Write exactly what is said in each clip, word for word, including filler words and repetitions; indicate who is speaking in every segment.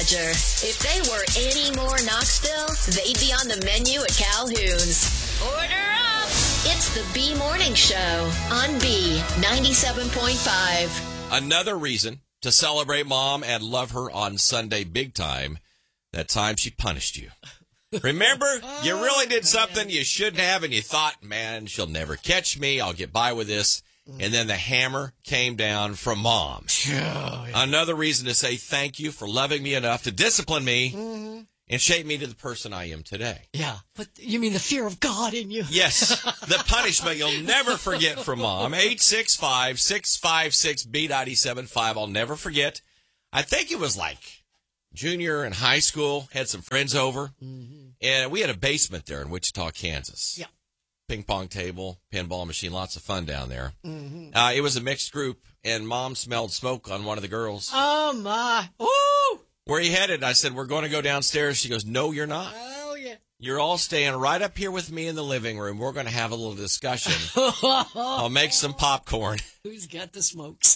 Speaker 1: Roger. If they were any more Knoxville, they'd be on the menu at Calhoun's. Order up! It's the B Morning Show on B ninety-seven point five.
Speaker 2: Another reason to celebrate Mom and love her on Sunday big time, that time she punished you. Remember, you really did something you shouldn't have, and you thought, man, she'll never catch me. I'll get by with this. And then the hammer came down from Mom. Oh, yeah. Another reason to say thank you for loving me enough to discipline me mm-hmm. and shape me to the person I am today.
Speaker 3: Yeah, but you mean the fear of God in you?
Speaker 2: Yes, the punishment you'll never forget from Mom. eight six five, six five six, B nine seven five. I'll never forget. I think it was like junior in high school, had some friends over, mm-hmm. and we had a basement there in Wichita, Kansas.
Speaker 3: Yeah.
Speaker 2: Ping pong table, pinball machine, lots of fun down there.
Speaker 3: Mm-hmm.
Speaker 2: Uh, it was a mixed group, and Mom smelled smoke on one of the girls.
Speaker 3: Oh, my. Ooh!
Speaker 2: Where are you headed? I said, we're going to go downstairs. She goes, no, you're not.
Speaker 3: Oh, yeah.
Speaker 2: You're all staying right up here with me in the living room. We're going to have a little discussion. I'll make some popcorn.
Speaker 3: Who's got the smokes?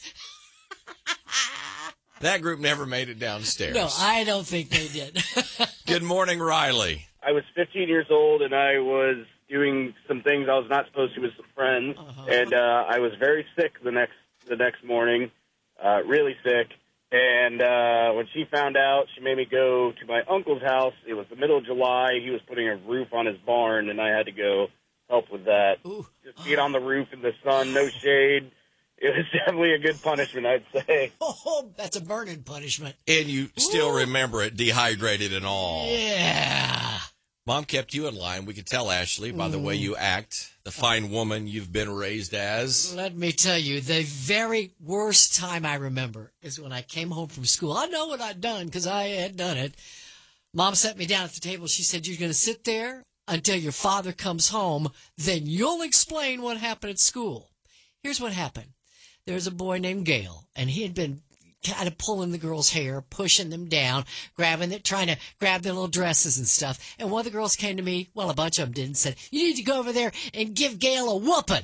Speaker 2: That group never made it downstairs.
Speaker 3: No, I don't think they did.
Speaker 2: Good morning, Riley.
Speaker 4: I was fifteen years old, and I was doing some things I was not supposed to with some friends, uh-huh. and uh, I was very sick the next the next morning, uh, really sick. And uh, when she found out, she made me go to my uncle's house. It was the middle of July. He was putting a roof on his barn, and I had to go help with that.
Speaker 3: Ooh.
Speaker 4: Just get on the roof in the sun, no shade. It was definitely a good punishment, I'd say.
Speaker 3: Oh, that's a burning punishment.
Speaker 2: And you still
Speaker 3: Ooh.
Speaker 2: remember it, dehydrated and all.
Speaker 3: Yeah.
Speaker 2: Mom kept you in line. We could tell, Ashley, by the way you act, the fine woman you've been raised as.
Speaker 3: Let me tell you, the very worst time I remember is when I came home from school. I know what I'd done because I had done it. Mom sat me down at the table. She said, you're going to sit there until your father comes home. Then you'll explain what happened at school. Here's what happened. There's a boy named Gale, and he had been kind of pulling the girls' hair, pushing them down, grabbing it, trying to grab their little dresses and stuff. And one of the girls came to me, well, a bunch of them did, and said, you need to go over there and give Gale a whooping.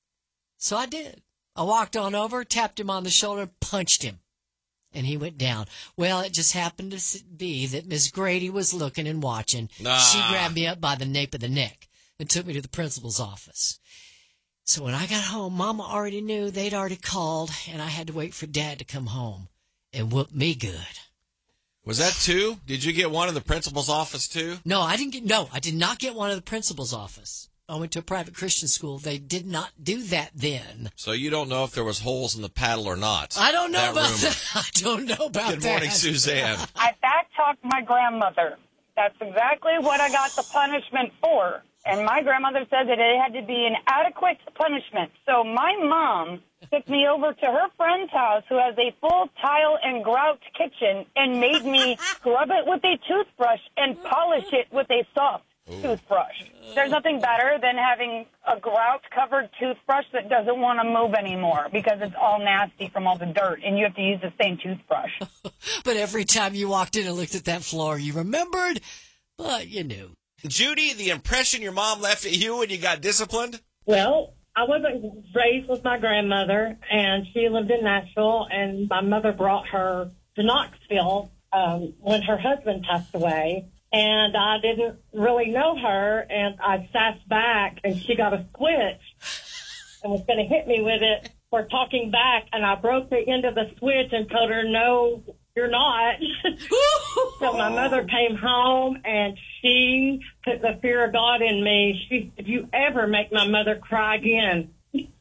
Speaker 3: So I did. I walked on over, tapped him on the shoulder, punched him, and he went down. Well, it just happened to be that Miss Grady was looking and watching.
Speaker 2: Nah.
Speaker 3: She grabbed me up by the nape of the neck and took me to the principal's office. So when I got home, Mama already knew they'd already called, and I had to wait for Dad to come home and whoop me good.
Speaker 2: Was that two? Did you get one in the principal's office, too?
Speaker 3: No, I didn't get, no, I did not get one in the principal's office. I went to a private Christian school. They did not do that then.
Speaker 2: So you don't know if there was holes in the paddle or not.
Speaker 3: I don't know
Speaker 2: that
Speaker 3: about
Speaker 2: rumor.
Speaker 3: that. I don't know about
Speaker 2: Good
Speaker 3: that.
Speaker 2: morning, Suzanne.
Speaker 5: I back-talked my grandmother. That's exactly what I got the punishment for. And my grandmother said that it had to be an adequate punishment. So my mom took me over to her friend's house who has a full tile and grout kitchen and made me scrub it with a toothbrush and polish it with a soft Ooh. toothbrush. There's nothing better than having a grout-covered toothbrush that doesn't want to move anymore because it's all nasty from all the dirt, and you have to use the same toothbrush.
Speaker 3: But every time you walked in and looked at that floor, you remembered, but you knew.
Speaker 2: Judy, the impression your mom left at you when you got disciplined?
Speaker 6: Well, I wasn't raised with my grandmother, and she lived in Nashville, and my mother brought her to Knoxville um, when her husband passed away, and I didn't really know her, and I sassed back, and she got a switch and was going to hit me with it for talking back, and I broke the end of the switch and told her, no, you're not. So my mother came home, and she put the fear of God in me. She said, if you ever make my mother cry again.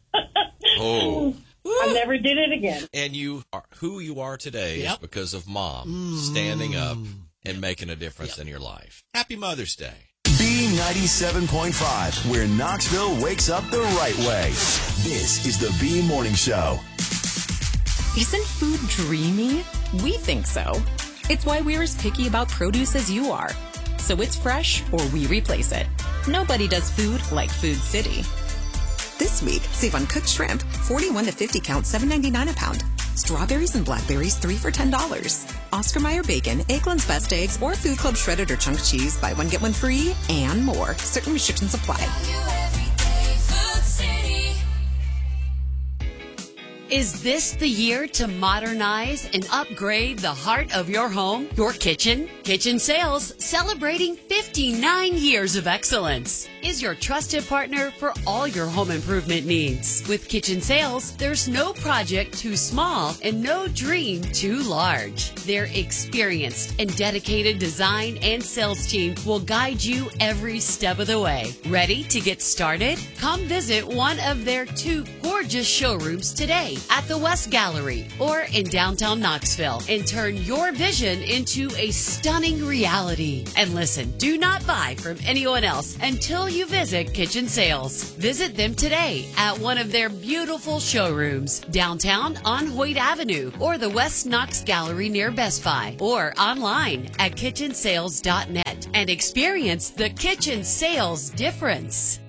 Speaker 2: Oh.
Speaker 6: I never did it again.
Speaker 2: And you are who you are today
Speaker 3: Yep.
Speaker 2: is because of Mom
Speaker 3: Mm.
Speaker 2: standing up and making a difference yep. in your life. Happy Mother's Day.
Speaker 7: B ninety-seven point five, where Knoxville wakes up the right way. This is the B Morning Show.
Speaker 8: Isn't food dreamy? We think so. It's why we're as picky about produce as you are. So it's fresh or we replace it. Nobody does food like Food City.
Speaker 9: This week, save on cooked shrimp, forty-one to fifty count, seven ninety-nine a pound. Strawberries and blackberries, three for ten dollars. Oscar Mayer bacon, Eggland's Best Eggs, or Food Club shredded or chunk cheese, buy one, get one free, and more. Certain restrictions apply.
Speaker 10: Is this the year to modernize and upgrade the heart of your home, your kitchen? Kitchen Sales, celebrating fifty-nine years of excellence, is your trusted partner for all your home improvement needs. With Kitchen Sales, there's no project too small and no dream too large. Their experienced and dedicated design and sales team will guide you every step of the way. Ready to get started? Come visit one of their two gorgeous showrooms today at the West Gallery or in downtown Knoxville and turn your vision into a stunning reality. And listen, do not buy from anyone else until you visit Kitchen Sales. Visit them today at one of their beautiful showrooms downtown on Hoyt Avenue or the West Knox Gallery near Best Buy or online at kitchen sales dot net and experience the Kitchen Sales difference.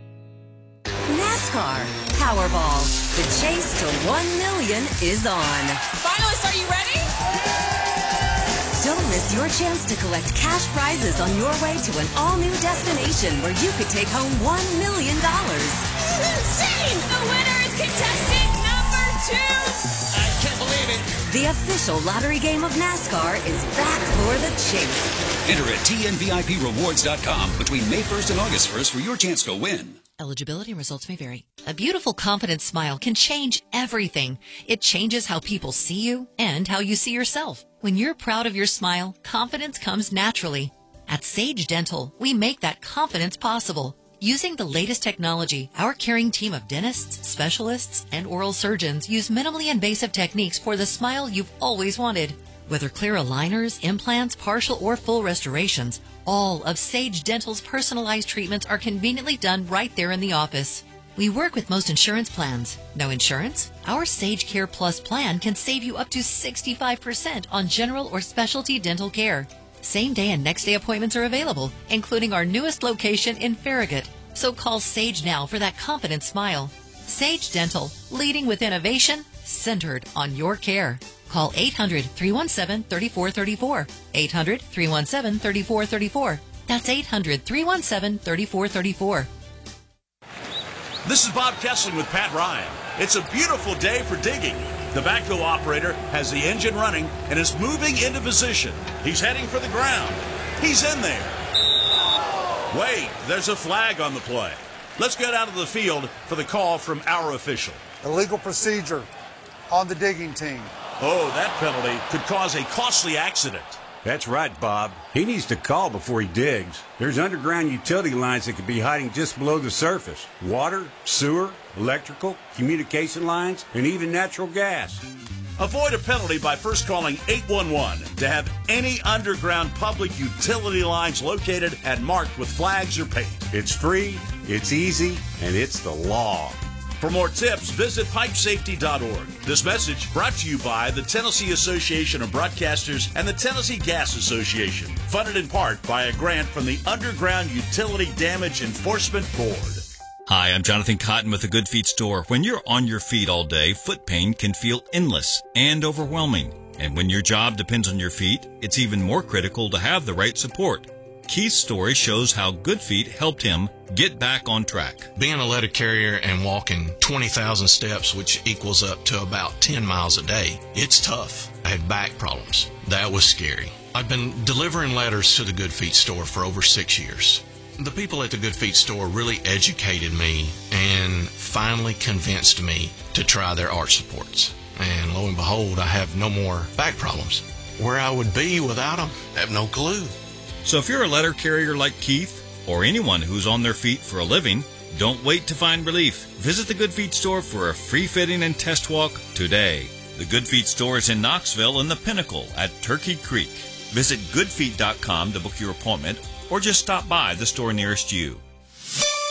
Speaker 11: NASCAR Powerball. The chase to one million is on.
Speaker 12: Finalists, are you ready?
Speaker 11: Don't miss your chance to collect cash prizes on your way to an all-new destination where you could take home one million dollars.
Speaker 12: This is insane! The winner is contestant number two!
Speaker 13: I can't believe it!
Speaker 11: The official lottery game of NASCAR is back for the chase.
Speaker 14: Enter at T N V I P rewards dot com between May first and August first for your chance to win.
Speaker 15: Eligibility and results may vary. A beautiful, confident smile can change everything. It changes how people see you and how you see yourself. When you're proud of your smile, confidence comes naturally. At Sage Dental, we make that confidence possible. Using the latest technology, our caring team of dentists, specialists, and oral surgeons use minimally invasive techniques for the smile you've always wanted. Whether clear aligners, implants, partial or full restorations, all of Sage Dental's personalized treatments are conveniently done right there in the office. We work with most insurance plans. No insurance? Our Sage Care Plus plan can save you up to sixty-five percent on general or specialty dental care. Same day and next day appointments are available, including our newest location in Farragut. So call Sage now for that confident smile. Sage Dental, leading with innovation, centered on your care. Call eight hundred, three one seven, three four three four. eight hundred, three one seven, three four three four. That's eight hundred, three one seven, three four three four.
Speaker 16: This is Bob Kessling with Pat Ryan. It's a beautiful day for digging. The backhoe operator has the engine running and is moving into position. He's heading for the ground. He's in there. Wait, there's a flag on the play. Let's get out of the field for the call from our official.
Speaker 17: Illegal procedure on the digging team.
Speaker 16: Oh, that penalty could cause a costly accident.
Speaker 18: That's right, Bob. He needs to call before he digs. There's underground utility lines that could be hiding just below the surface. Water, sewer, electrical, communication lines, and even natural gas.
Speaker 16: Avoid a penalty by first calling eight one one to have any underground public utility lines located and marked with flags or paint.
Speaker 18: It's free, it's easy, and it's the law.
Speaker 16: For more tips, visit pipe safety dot org. This message brought to you by the Tennessee Association of Broadcasters and the Tennessee Gas Association, funded in part by a grant from the Underground Utility Damage Enforcement Board.
Speaker 19: Hi, I'm Jonathan Cotton with the Good Feet Store. When you're on your feet all day, foot pain can feel endless and overwhelming. And when your job depends on your feet, it's even more critical to have the right support. Keith's story shows how Good Feet helped him get back on track.
Speaker 20: Being a letter carrier and walking twenty thousand steps, which equals up to about ten miles a day, it's tough. I had back problems. That was scary. I've been delivering letters to the Good Feet Store for over six years. The people at the Good Feet Store really educated me and finally convinced me to try their arch supports. And lo and behold, I have no more back problems. Where I would be without them, I have no clue.
Speaker 19: So if you're a letter carrier like Keith, or anyone who's on their feet for a living, don't wait to find relief. Visit the Good Feet Store for a free fitting and test walk today. The Good Feet Store is in Knoxville and the Pinnacle at Turkey Creek. Visit good feet dot com to book your appointment, or just stop by the store nearest you.